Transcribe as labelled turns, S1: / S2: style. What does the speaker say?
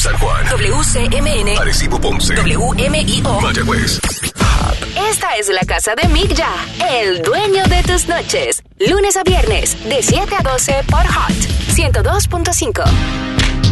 S1: San Juan,
S2: WCMN,
S1: Arecibo, Ponce,
S2: WMIO,
S1: Mayagüez.
S2: Esta es la casa de Mick Ya, el dueño de tus noches. Lunes a viernes, de 7 a 12 por Hot 102.5.